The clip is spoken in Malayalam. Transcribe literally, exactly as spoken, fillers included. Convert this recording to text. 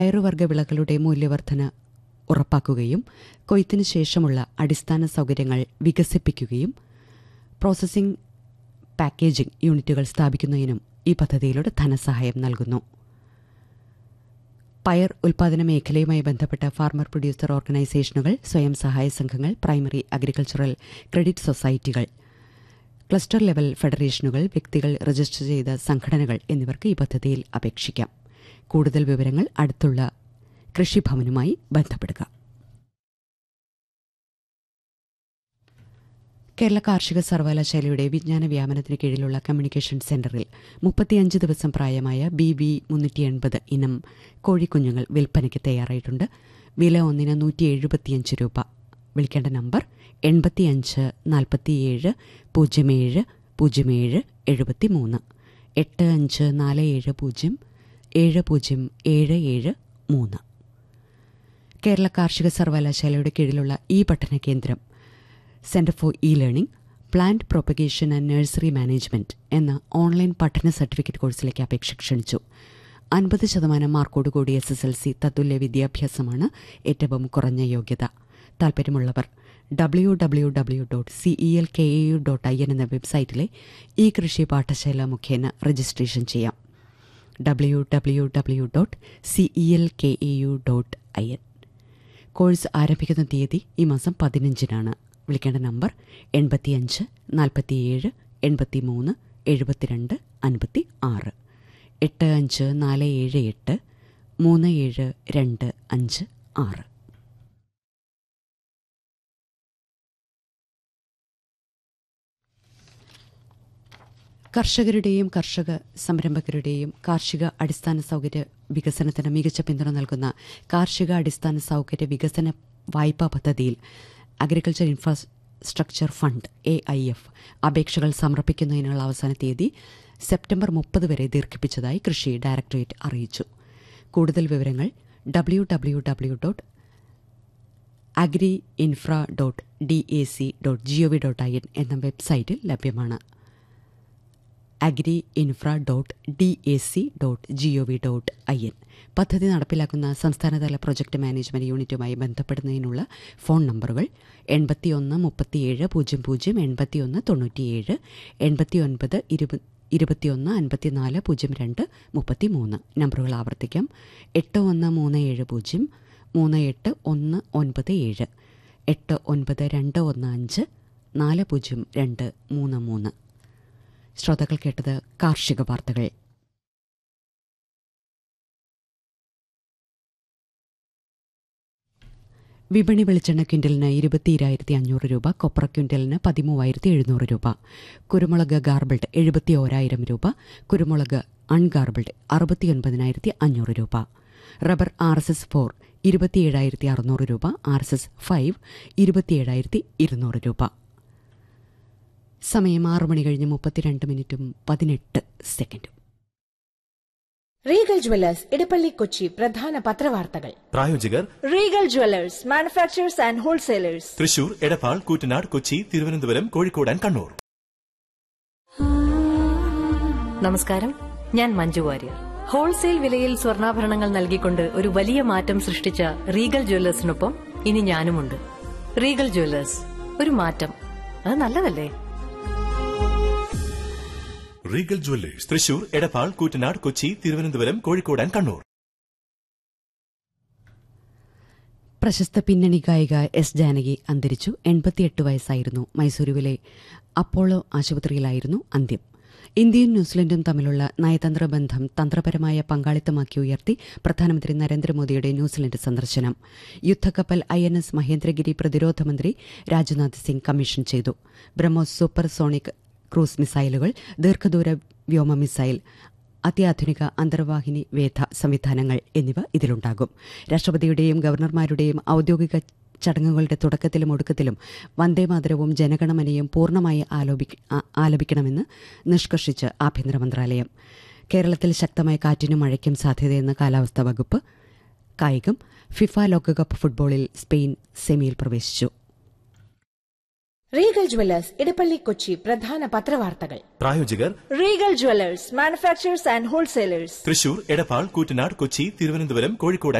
പയറുവർഗ്ഗ വിളകളുടെ മൂല്യവർധന ഉറപ്പാക്കുകയും കൊയ്ത്തിനു ശേഷമുള്ള അടിസ്ഥാന സൗകര്യങ്ങൾ വികസിപ്പിക്കുകയും പ്രോസസ്സിംഗ് പാക്കേജിംഗ് യൂണിറ്റുകൾ സ്ഥാപിക്കുന്നതിനും ഈ പദ്ധതിയിലൂടെ ധനസഹായം നൽകുന്നു. പയർ ഉൽപ്പാദന മേഖലയുമായി ബന്ധപ്പെട്ട ഫാർമർ പ്രൊഡ്യൂസർ ഓർഗനൈസേഷനുകൾ, സ്വയം സഹായ സംഘങ്ങൾ, primary agricultural credit സൊസൈറ്റികൾ, cluster level ഫെഡറേഷനുകൾ, വ്യക്തികൾ, രജിസ്റ്റർ ചെയ്ത സംഘടനകൾ എന്നിവർക്ക് ഈ പദ്ധതിയിൽ അപേക്ഷിക്കാം. കൂടുതൽ വിവരങ്ങൾ അടുത്തുള്ള കൃഷിഭവനുമായി ബന്ധപ്പെടുക. കേരള കാർഷിക സർവകലാശാലയുടെ വിജ്ഞാന വ്യാപനത്തിന് കീഴിലുള്ള കമ്മ്യൂണിക്കേഷൻ സെന്ററിൽ മുപ്പത്തിയഞ്ച് ദിവസം പ്രായമായ ബി വി മുന്നൂറ്റി എൺപത് ഇനം കോഴിക്കുഞ്ഞുങ്ങൾ വിൽപ്പനയ്ക്ക് തയ്യാറായിട്ടുണ്ട്. വില ഒന്നിന് നൂറ്റി എഴുപത്തിയഞ്ച് രൂപ. വിളിക്കേണ്ട നമ്പർ എൺപത്തിയഞ്ച് നാൽപ്പത്തിയേഴ് പൂജ്യം ഏഴ് പൂജ്യം ഏഴ് എഴുപത്തി മൂന്ന് എട്ട് അഞ്ച് നാല് ഏഴ് പൂജ്യം ഏഴ് പൂജ്യം ഏഴ് ഏഴ് മൂന്ന്. കേരള കാർഷിക സർവകലാശാലയുടെ കീഴിലുള്ള ഈ പഠന കേന്ദ്രം centre for E learning, plant propagation and nursery management എന്ന ഓൺലൈൻ പഠന സർട്ടിഫിക്കറ്റ് കോഴ്സിലേക്ക് അപേക്ഷ ക്ഷണിച്ചു. അൻപത് ശതമാനം മാർക്കോടുകൂടി എസ് എസ് എൽ സി തത്തുല്യ വിദ്യാഭ്യാസമാണ് ഏറ്റവും കുറഞ്ഞ യോഗ്യത. താൽപ്പര്യമുള്ളവർ W W W dot C E L K A U dot I N എന്ന വെബ്സൈറ്റിലെ ഈ കൃഷി പാഠശാല മുഖേന രജിസ്ട്രേഷൻ ചെയ്യാം. W W W dot C E L K A U dot I N. Course ആരംഭിക്കുന്ന തീയതി ഈ മാസം പതിനഞ്ചിനാണ്. വിളിക്കേണ്ട നമ്പർ എൺപത്തിയഞ്ച് നാൽപ്പത്തിയേഴ് എൺപത്തി മൂന്ന് എഴുപത്തിരണ്ട് അൻപത്തി ആറ് എട്ട് അഞ്ച് നാല് ഏഴ് എട്ട് മൂന്ന് ഏഴ് രണ്ട് അഞ്ച് ആറ്. കർഷകരുടെയും കർഷക സംരംഭകരുടെയും കാർഷിക അടിസ്ഥാന സൗകര്യ വികസനത്തിന് മികച്ച പിന്തുണ നൽകുന്ന കാർഷിക അടിസ്ഥാന സൗകര്യ വികസന വായ്പാ പദ്ധതിയിൽ agriculture infrastructure fund A I F അപേക്ഷകൾ സമർപ്പിക്കുന്നതിനുള്ള അവസാന തീയതി സെപ്റ്റംബർ മുപ്പത് വരെ ദീർഘിപ്പിച്ചതായി കൃഷി ഡയറക്ടറേറ്റ് അറിയിച്ചു. കൂടുതൽ വിവരങ്ങൾ W W W dot agri infra dot D A C dot G O V dot I N എന്ന വെബ്സൈറ്റിൽ ലഭ്യമാണ്. Agri infra dot D A C dot G O V dot I N. പദ്ധതി നടപ്പിലാക്കുന്ന സംസ്ഥാനതല പ്രൊജക്ട് മാനേജ്മെന്റ് യൂണിറ്റുമായി ബന്ധപ്പെടുന്നതിനുള്ള ഫോൺ നമ്പറുകൾ എൺപത്തിയൊന്ന് മുപ്പത്തിയേഴ് പൂജ്യം പൂജ്യം എൺപത്തിയൊന്ന് തൊണ്ണൂറ്റിയേഴ് എൺപത്തിയൊൻപത് ഇരുപത് ഇരുപത്തിയൊന്ന് അൻപത്തിനാല് പൂജ്യം രണ്ട് മുപ്പത്തി മൂന്ന്. നമ്പറുകൾ ആവർത്തിക്കാം. എട്ട് ഒന്ന് മൂന്ന് ഏഴ് പൂജ്യം മൂന്ന് എട്ട് ഒന്ന് ഒൻപത് ഏഴ് എട്ട് ഒൻപത് രണ്ട് ഒന്ന് അഞ്ച് നാല് പൂജ്യം രണ്ട് മൂന്ന് മൂന്ന്. ശ്രോതാക്കൾ കേട്ടത് കാർഷിക വാർത്തകൾ. വിപണി വെളിച്ചെണ്ണ ക്വിൻ്റലിന് ഇരുപത്തിയിരായിരത്തി അഞ്ഞൂറ് രൂപ, കൊപ്ര ക്വിൻ്റലിന് പതിമൂവായിരത്തി എഴുന്നൂറ് രൂപ, കുരുമുളക് ഗാർബിൾഡ് എഴുപത്തി ഓരായിരം രൂപ, കുരുമുളക് അൺഗാർബിൾഡ് അറുപത്തിയൊൻപതിനായിരത്തി അഞ്ഞൂറ് രൂപ, rubber R S S four ഇരുപത്തിയേഴായിരത്തി അറുന്നൂറ് രൂപ, ആർ എസ് എസ് ഫൈവ് ഇരുപത്തിയേഴായിരത്തി ഇരുന്നൂറ് രൂപ. സമയം ആറു മണി കഴിഞ്ഞ് മുപ്പത്തിരണ്ട് മിനിറ്റും പതിനെട്ട് സെക്കൻഡും. റീഗൽ ജ്വല്ലേഴ്സ് ഇടപ്പള്ളി കൊച്ചി പ്രധാന പത്രവാർത്തകൾ. പ്രായോജകർ Regal Jewellers manufacturers and wholesalers, Thrissur, Edappal, Koottanad, Kochi, Thiruvananthapuram, Kozhikode and Kannur. നമസ്കാരം, ഞാൻ മഞ്ജു വാര്യർ. ഹോൾസെയിൽ വിലയിൽ സ്വർണ്ണാഭരണങ്ങൾ നൽകിക്കൊണ്ട് ഒരു വലിയ മാറ്റം സൃഷ്ടിച്ച റീഗൽ ജ്വല്ലേഴ്സിനൊപ്പം ഇനി ഞാനുമുണ്ട്. റീഗൽ ജ്വല്ലേഴ്സ്, ഒരു മാറ്റം, അത് നല്ലതല്ലേ? Regal Jewellers, Thrissur, Edappal, Koottanad, Kochi, Thiruvananthapuram, Kozhikode and Kannur. പ്രശസ്ത പിന്നണി ഗായിക എസ് ജാനകി അന്തരിച്ചു. എൺപത്തിയെട്ട് വയസ്സായിരുന്നു. മൈസൂരുവിലെ അപ്പോളോ ആശുപത്രിയിലായിരുന്നു അന്ത്യം. ഇന്ത്യയും ന്യൂസിലൻഡും തമ്മിലുള്ള നയതന്ത്ര ബന്ധം തന്ത്രപരമായ പങ്കാളിത്തമാക്കി ഉയർത്തി പ്രധാനമന്ത്രി നരേന്ദ്രമോദിയുടെ ന്യൂസിലൻഡ് സന്ദർശനം. യുദ്ധക്കപ്പൽ ഐ എൻ എസ് മഹേന്ദ്രഗിരി പ്രതിരോധ മന്ത്രി രാജ്നാഥ് സിംഗ് കമ്മീഷൻ ചെയ്തു. ബ്രഹ്മോസ് സൂപ്പർ സോണിക് ക്രൂസ് മിസൈലുകൾ, ദീർഘദൂര വ്യോമ മിസൈൽ, അത്യാധുനിക അന്തർവാഹിനി വേധ സംവിധാനങ്ങൾ എന്നിവ ഇതിലുണ്ടാകും. രാഷ്ട്രപതിയുടെയും ഗവർണർമാരുടെയും ഔദ്യോഗിക ചടങ്ങുകളുടെ തുടക്കത്തിലും ഒടുക്കത്തിലും വന്ദേമാതരവും ജനഗണമനയും പൂർണ്ണമായി ആലപിക്കണമെന്ന് നിഷ്കർഷിച്ച് ആഭ്യന്തര മന്ത്രാലയം. കേരളത്തിൽ ശക്തമായ കാറ്റിനും മഴയ്ക്കും സാധ്യതയെന്ന് കാലാവസ്ഥാ വകുപ്പ്. കായികം. ഫിഫ ലോകകപ്പ് ഫുട്ബോളിൽ സ്പെയിൻ സെമിയിൽ പ്രവേശിച്ചു. റീഗൽ ജ്വല്ലേഴ്സ് ഇടപ്പള്ളി കൊച്ചി പ്രധാന പത്രവാർത്തകൾ. പ്രായോജകർ Regal Jewellers manufacturers and wholesalers. Thrissur, Edappal, Koottanad, Kochi, Thiruvananthapuram, Kozhikode